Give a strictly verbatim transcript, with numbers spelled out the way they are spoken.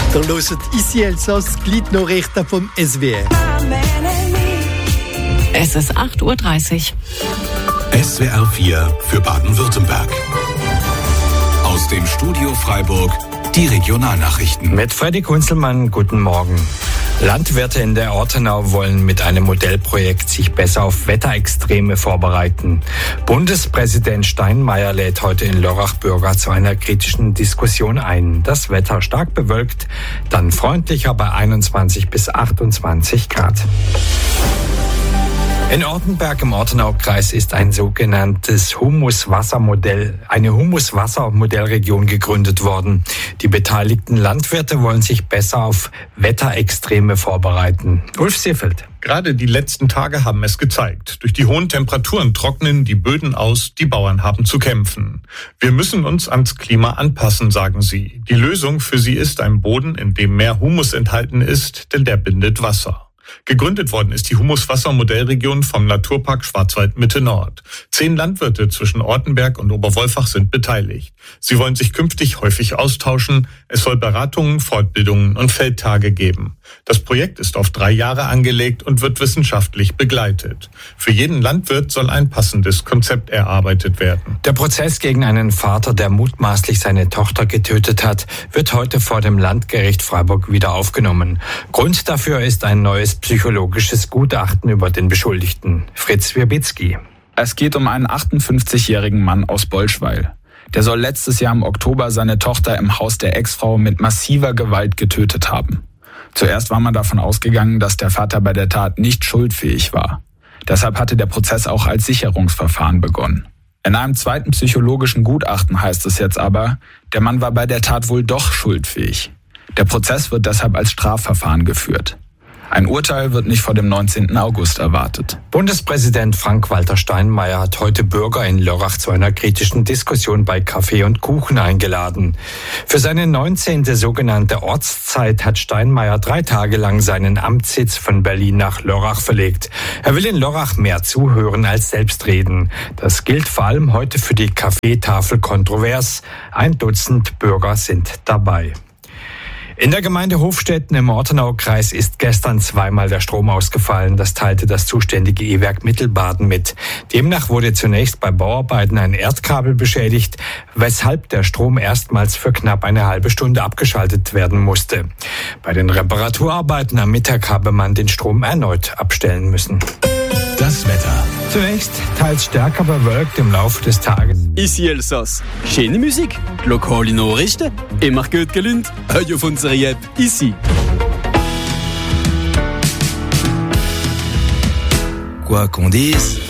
Ihr hört «Ici Elsass», die Gliednachrichten vom S W R. Es ist acht Uhr dreißig. S W R vier für Baden-Württemberg. Aus dem Studio Freiburg die Regionalnachrichten. Mit Freddy Kunzelmann, guten Morgen. Landwirte in der Ortenau wollen mit einem Modellprojekt sich besser auf Wetterextreme vorbereiten. Bundespräsident Steinmeier lädt heute in Lörrach Bürger zu einer kritischen Diskussion ein. Das Wetter stark bewölkt, dann freundlicher bei einundzwanzig bis achtundzwanzig Grad. In Ortenberg im Ortenaukreis ist ein sogenanntes Humuswassermodell, eine Humuswassermodellregion gegründet worden. Die beteiligten Landwirte wollen sich besser auf Wetterextreme vorbereiten. Ulf Seefeld. Gerade die letzten Tage haben es gezeigt. Durch die hohen Temperaturen trocknen die Böden aus, die Bauern haben zu kämpfen. Wir müssen uns ans Klima anpassen, sagen sie. Die Lösung für sie ist ein Boden, in dem mehr Humus enthalten ist, denn der bindet Wasser. Gegründet worden ist die Humuswasser-Modellregion vom Naturpark Schwarzwald-Mitte-Nord. Zehn Landwirte zwischen Ortenberg und Oberwolfach sind beteiligt. Sie wollen sich künftig häufig austauschen. Es soll Beratungen, Fortbildungen und Feldtage geben. Das Projekt ist auf drei Jahre angelegt und wird wissenschaftlich begleitet. Für jeden Landwirt soll ein passendes Konzept erarbeitet werden. Der Prozess gegen einen Vater, der mutmaßlich seine Tochter getötet hat, wird heute vor dem Landgericht Freiburg wieder aufgenommen. Grund dafür ist ein neues psychologisches Gutachten über den Beschuldigten. Fritz Wierbitzki. Es geht um einen achtundfünfzigjährigen Mann aus Bolschweil. Der soll letztes Jahr im Oktober seine Tochter im Haus der Ex-Frau mit massiver Gewalt getötet haben. Zuerst war man davon ausgegangen, dass der Vater bei der Tat nicht schuldfähig war. Deshalb hatte der Prozess auch als Sicherungsverfahren begonnen. In einem zweiten psychologischen Gutachten heißt es jetzt aber, der Mann war bei der Tat wohl doch schuldfähig. Der Prozess wird deshalb als Strafverfahren geführt. Ein Urteil wird nicht vor dem neunzehnten August erwartet. Bundespräsident Frank-Walter Steinmeier hat heute Bürger in Lörrach zu einer kritischen Diskussion bei Kaffee und Kuchen eingeladen. Für seine neunzehnte sogenannte Ortszeit hat Steinmeier drei Tage lang seinen Amtssitz von Berlin nach Lörrach verlegt. Er will in Lörrach mehr zuhören als selbst reden. Das gilt vor allem heute für die Kaffeetafel kontrovers. Ein Dutzend Bürger sind dabei. In der Gemeinde Hofstetten im Ortenaukreis ist gestern zweimal der Strom ausgefallen. Das teilte das zuständige E-Werk Mittelbaden mit. Demnach wurde zunächst bei Bauarbeiten ein Erdkabel beschädigt, weshalb der Strom erstmals für knapp eine halbe Stunde abgeschaltet werden musste. Bei den Reparaturarbeiten am Mittag habe man den Strom erneut abstellen müssen. Das Wetter. Zunächst teils stärker bewölkt im Laufe des Tages. Ici Elsass. Schöne Musik, lokale Nachrichten, immer gut gelaunt, hört auf unsere App Ici. Quoi qu'on dise.